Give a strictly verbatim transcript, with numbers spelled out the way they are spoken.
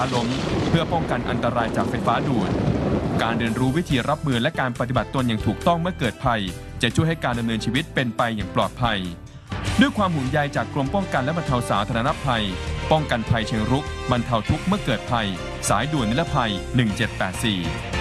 ล้มเพื่อป้องกันอันตรายจากไฟฟ้าดูดการเรียนรู้วิธีรับมือและการปฏิบัติตนอย่างถูกต้องเมื่อเกิดภัยจะช่วยให้การดำเนินชีวิตเป็นไปอย่างปลอดภัยด้วยความห่วงใยจากกรมป้องกันและบรรเทาสาธารณภัยป้องกันภัยเชิงรุกบรรเทาทุกข์เมื่อเกิดภัยสายด่วนนิรภัยหนึ่งเจ็ดแปดสี่